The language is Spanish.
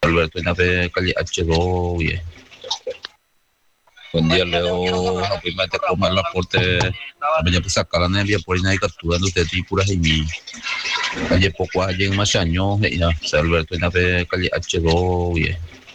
Alberto Inafe Calle H2, bien. Buen día, Leo. Prima te coma el aporte. Me ya puse acá la nevia por ahí capturando usted y puras y mi. Calle poco allí en Machaño, ya. Alberto Inafe Calle H2, bien.